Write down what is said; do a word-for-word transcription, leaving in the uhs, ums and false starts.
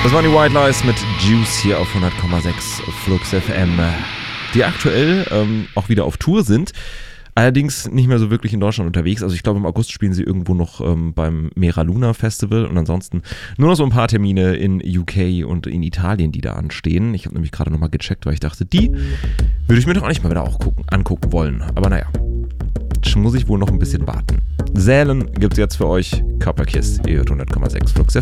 Das waren die White Lies mit Juice hier auf hundert Komma sechs Flux F M, die aktuell ähm, auch wieder auf Tour sind. Allerdings nicht mehr so wirklich in Deutschland unterwegs. Also ich glaube, im August spielen sie irgendwo noch ähm, beim Mera Luna Festival und ansonsten nur noch so ein paar Termine in U K und in Italien, die da anstehen. Ich habe nämlich gerade nochmal gecheckt, weil ich dachte, die würde ich mir doch eigentlich mal wieder auch gucken, angucken wollen. Aber naja, muss ich wohl noch ein bisschen warten. Sälen gibt's jetzt für euch. Körperkiss, ihr hört hundert Komma sechs Flux F M.